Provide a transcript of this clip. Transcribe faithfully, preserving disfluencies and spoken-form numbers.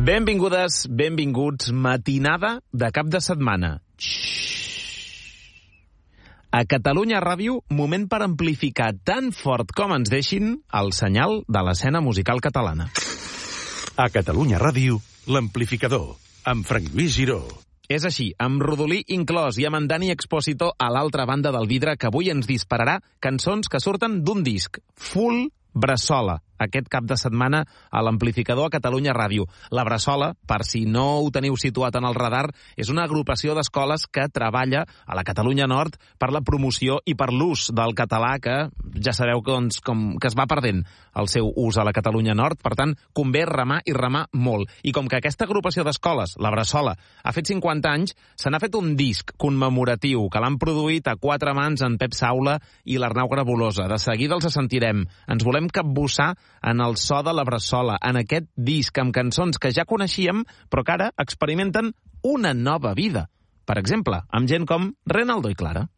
Benvingudes, benvinguts, matinada de cap de setmana. A Catalunya Ràdio, moment per amplificar tan fort com ens deixin el senyal de l'escena musical catalana. A Catalunya Ràdio, l'amplificador, amb Frank Lluís Giró. És així, amb Rodolí inclòs i amb en Dani Expósito a l'altra banda del vidre, que avui ens dispararà cançons que surten d'un disc, Full Bressola, aquest cap de setmana a l'amplificador a Catalunya Ràdio. La Bressola, per si no ho teniu situat en el radar, és una agrupació d'escoles que treballa a la Catalunya Nord per la promoció i per l'ús del català, que ja sabeu que, doncs, com, que es va perdent el seu ús a la Catalunya Nord. Per tant, convé remar i remar molt. I com que aquesta agrupació d'escoles, la Bressola, ha fet cinquanta anys, se n'ha fet un disc commemoratiu que l'han produït a quatre mans en Pep Saula i l'Arnau Grabolosa. De seguida els sentirem. Ens volem capbussar en el so de la Bressola, en aquest disc amb cançons que ja coneixíem, però que ara experimenten una nova vida. Per exemple, amb gent com Renaldo i Clara.